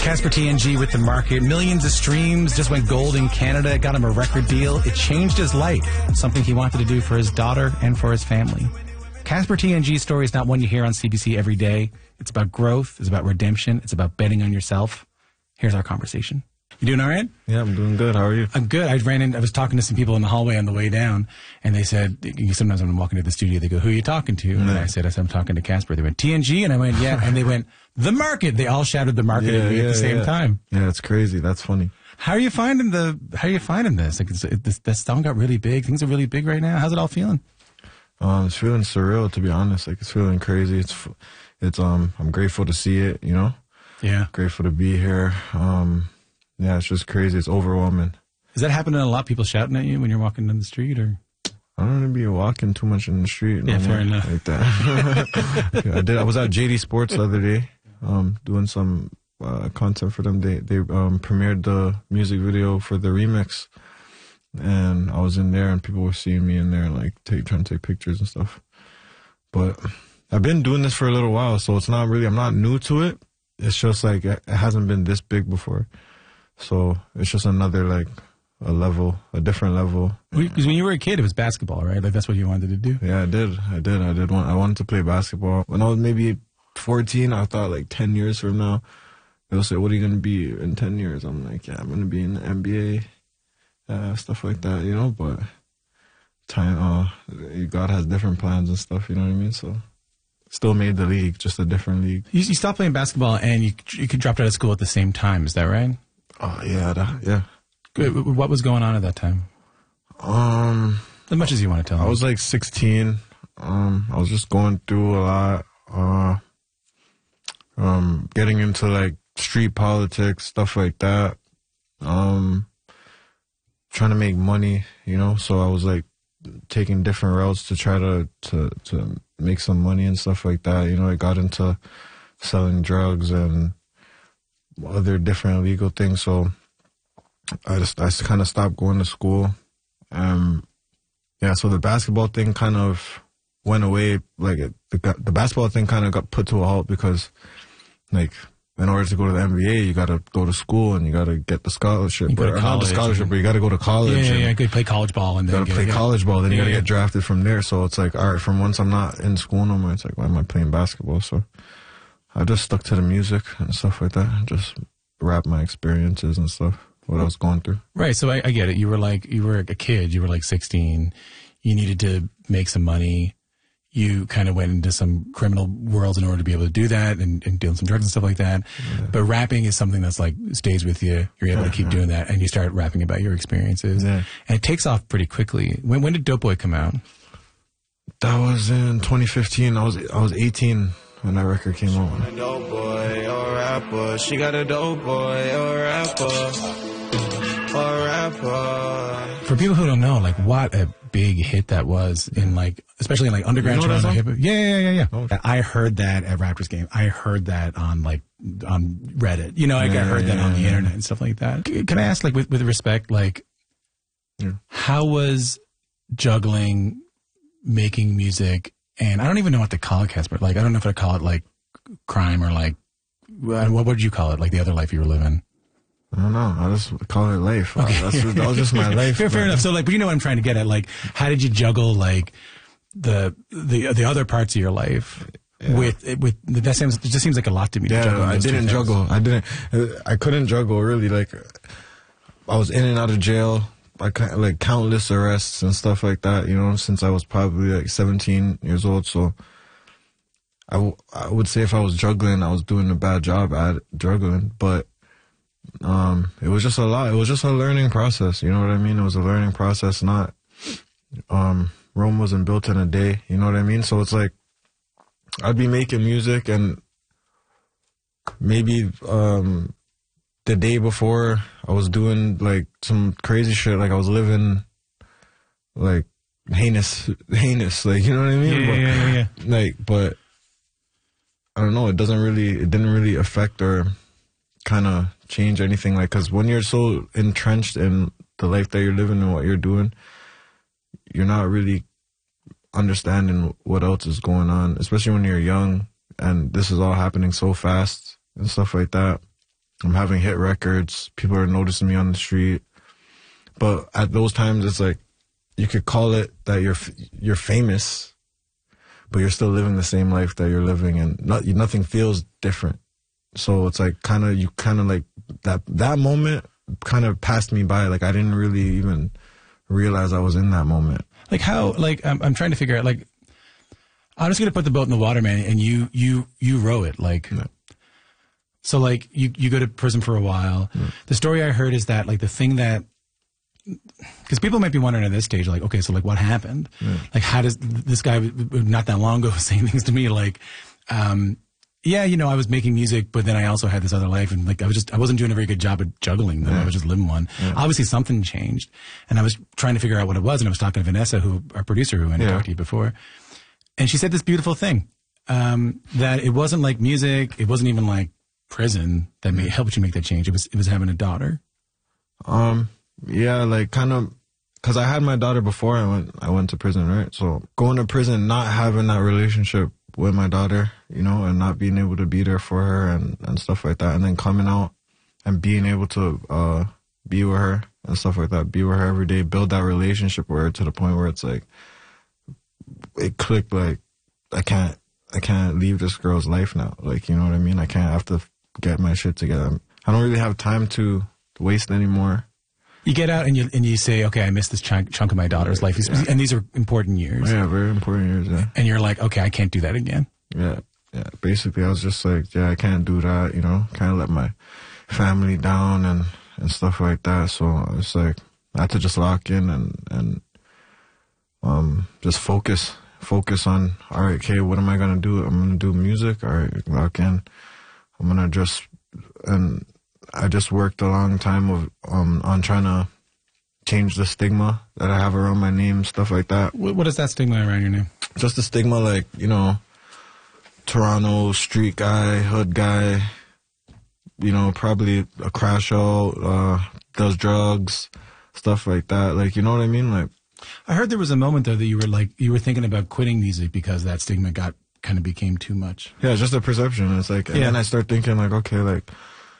Casper TNG with The Market. Millions of streams, just went gold in Canada. It got him a record deal. It changed his life, something he wanted to do for his daughter and for his family. Casper TNG's story is not one you hear on CBC every day. It's about growth. It's about redemption. It's about betting on yourself. Here's our conversation. You doing all right? Yeah, I'm doing good. How are you? I'm good. I was talking to some people in the hallway on the way down, and they said, sometimes when I'm walking to the studio, they go, "Who are you talking to?" And I said, "I'm talking to Casper." They went, "TNG?" And I went, "Yeah." And they went, "The Market." They all shouted "The Market" at me at the same time. Yeah, it's crazy. That's funny. How are you finding this? Like, this song got really big. Things are really big right now. How's it all feeling? It's feeling surreal, to be honest. Like, it's feeling crazy. I'm grateful to see it, you know? Yeah. Grateful to be here. Yeah, it's just crazy. It's overwhelming. Is that happening? A lot of people shouting at you when you're walking down the street, or? I don't want to be walking too much in the street. Yeah, fair enough. Like that. Yeah, I was at JD Sports the other day, doing some content for them. They premiered the music video for the remix, and I was in there, and people were seeing me in there, like trying to take pictures and stuff. But I've been doing this for a little while, so it's not really. I'm not new to it. It's just like it hasn't been this big before. So it's just another, like, a different level. Because when you were a kid, it was basketball, right? Like, that's what you wanted to do. Yeah, I wanted to play basketball. When I was maybe 14, I thought, like, 10 years from now, they'll say, "What are you going to be in 10 years? I'm like, "Yeah, I'm going to be in the NBA, stuff like that, you know? But God has different plans and stuff, you know what I mean? So still made the league, just a different league. You stopped playing basketball, and you dropped out of school at the same time. Is that right? Oh, yeah, yeah. What was going on at that time? As much as you want to tell me. I was like 16. I was just going through a lot. Getting into like street politics, stuff like that. Trying to make money, you know. So I was like taking different routes to try to make some money and stuff like that. You know, I got into selling drugs and other different illegal things. So I kind of stopped going to school. Yeah, so the basketball thing kind of went away. Like the basketball thing kind of got put to a halt because, like, in order to go to the NBA, you got to go to school and you got to get the scholarship. Not the scholarship, but you got to go to college. Yeah, you play college ball and then you got to play college ball. Then you got to get drafted from there. So it's like, all right, from once I'm not in school no more, it's like, why am I playing basketball? So I just stuck to the music and stuff like that. Just rap my experiences and stuff, what I was going through. Right. So I get it. You were a kid. You were like 16. You needed to make some money. You kind of went into some criminal worlds in order to be able to do that and doing some drugs and stuff like that. Yeah. But rapping is something that's like stays with you. You're able to keep doing that, and you start rapping about your experiences. Yeah. And it takes off pretty quickly. When did Dope Boy come out? That was in 2015. I was 18 when that record came out. A dope boy or rapper. She got a dope boy or rapper. Or rapper. For people who don't know, like, what a big hit that was in, like, especially in like underground. You know that song? Yeah. Oh. I heard that at Raptors game. I heard that on Reddit. You know, I heard that on the internet and stuff like that. Can I ask, like, with respect, like, how was juggling, making music, and I don't even know what to call it, Casper. Like, I don't know if I call it like crime or like what would you call it? Like the other life you were living. I don't know. I just call it life. Okay. That was just my life. Fair enough. So, like, but you know what I'm trying to get at. Like, how did you juggle like the other parts of your life with that? It just seems like a lot to me. Yeah, to juggle I didn't juggle. I couldn't juggle really. Like, I was in and out of jail. Like countless arrests and stuff like that. You know, since I was probably like 17 years old. So I would say if I was juggling, I was doing a bad job at juggling, but. It was just a lot. It was just a learning process. You know what I mean? It was a learning process. Not, Rome wasn't built in a day. You know what I mean? So it's like, I'd be making music and maybe, the day before I was doing like some crazy shit. Like I was living like heinous, like, you know what I mean? Yeah. Like, but I don't know. It didn't really affect or kind of change anything, like, because when you're so entrenched in the life that you're living and what you're doing, you're not really understanding what else is going on, especially when you're young and this is all happening so fast and stuff like that. I'm having hit records. People are noticing me on the street. But at those times, it's like, you could call it that you're famous, but you're still living the same life that you're living, and nothing feels different. So it's like you like that moment kind of passed me by. Like I didn't really even realize I was in that moment. Like how, like I'm trying to figure out, like I'm just gonna put the boat in the water, man, and you row it, like. Yeah. So like you go to prison for a while. Yeah. The story I heard is that like the thing that, because people might be wondering at this stage, like, okay, so like what happened? Yeah. Like how does this guy not that long ago was saying things to me like, yeah, you know, I was making music, but then I also had this other life, and like I wasn't doing a very good job at juggling them. Yeah. I was just living one. Yeah. Obviously something changed, and I was trying to figure out what it was, and I was talking to Vanessa, our producer, who I talked to you before, and she said this beautiful thing, that it wasn't like music, it wasn't even like prison that helped you make that change. It was having a daughter. Yeah, like kind of, because I had my daughter before I went to prison, right? So going to prison, not having that relationship with my daughter, you know, and not being able to be there for her and stuff like that, and then coming out and being able to be with her and stuff like that, be with her every day, build that relationship with her to the point where it's like, it clicked, like, I can't leave this girl's life now. Like, you know what I mean? I have to get my shit together. I don't really have time to waste anymore. You get out and you say, okay, I missed this chunk of my daughter's life. Yeah. And these are important years. Yeah, very important years, yeah. And you're like, okay, I can't do that again. Yeah. Basically, I was just like, yeah, I can't do that, you know, can't let my family down and stuff like that. So it's like, I had to just lock in and just focus on, all right, okay, what am I going to do? I'm going to do music. All right, lock in. I'm going to and I just worked a long time on trying to change the stigma that I have around my name, stuff like that. What is that stigma around your name? Just the stigma, like, you know, Toronto street guy, hood guy, you know, probably a crash out, does drugs, stuff like that. Like, you know what I mean? Like, I heard there was a moment though that you were thinking about quitting music because that stigma kind of became too much. Yeah, it's just a perception. It's like, and then I start thinking like, okay, like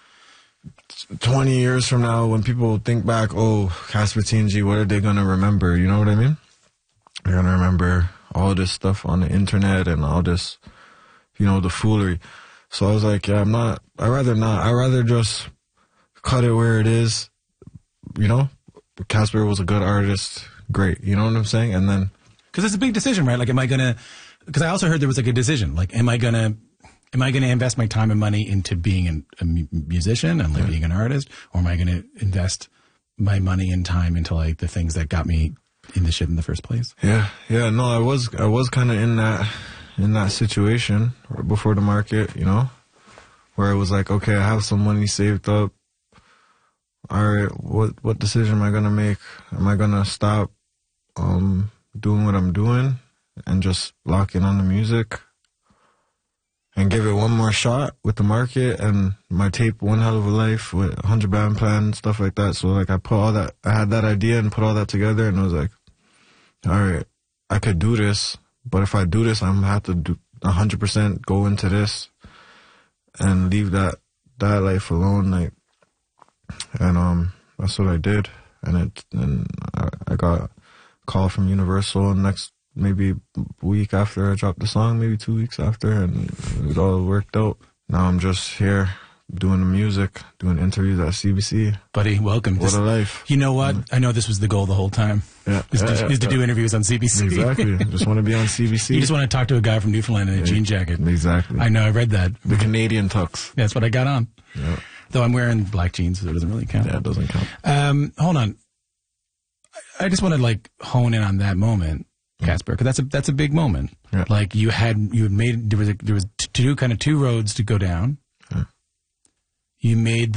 20 years from now, when people think back, oh, Casper TNG, what are they going to remember? You know what I mean? They're going to remember all this stuff on the internet and all this, you know, the foolery. So I was like, yeah, I'd rather just cut it where it is. You know, Casper was a good artist. Great. You know what I'm saying? And then, because it's a big decision, right? Like, because I also heard there was like a decision, like, am I going to invest my time and money into being a musician and like being an artist, or am I going to invest my money and time into like the things that got me in the shit in the first place? Yeah. No, I was kind of in that situation before the market, you know, where it was like, okay, I have some money saved up. All right, what decision am I going to make? Am I going to stop doing what I'm doing and just lock in on the music and give it one more shot with the market and my tape One Hell of a Life with 100 Band Plan and stuff like that? So like I had that idea and put all that together, and I was like, all right, I could do this, but if I do this, I'm going to have to do 100% go into this and leave that life alone. Like, and that's what I did. And I got a call from Universal next maybe week after I dropped the song, maybe 2 weeks after, and it all worked out. Now I'm just here doing the music, doing interviews at CBC. Buddy, welcome. What a life. You know what? I know this was the goal the whole time. Yeah. Is to do interviews on CBC. Exactly. Just want to be on CBC. You just want to talk to a guy from Newfoundland in a jean jacket. Exactly. I know, I read that. The Canadian tux. That's what I got on. Yeah. Though I'm wearing black jeans, so it doesn't really count. Yeah, it doesn't count. Hold on. I just want to like hone in on that moment, Casper, because that's a big moment. Yeah. Like you had made there was two roads to go down. Yeah. You made